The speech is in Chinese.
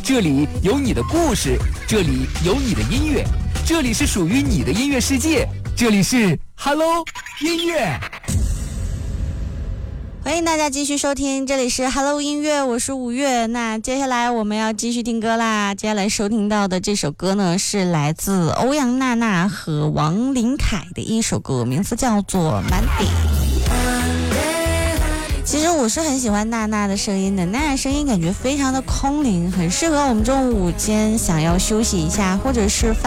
这里有你的故事，这里有你的音乐，这里是属于你的音乐世界，这里是 Hello 音乐。 欢迎大家继续收听，这里是 Hello 音乐，我是五月。那接下来我们要继续听歌啦。接下来收听到的这首歌呢，是来自欧阳娜娜和王琳凯的一首歌，名字叫做《Monday》。其实我是很喜欢娜娜的声音的，娜娜声音感觉非常的空灵，很适合我们中午间想要休息一下，或者是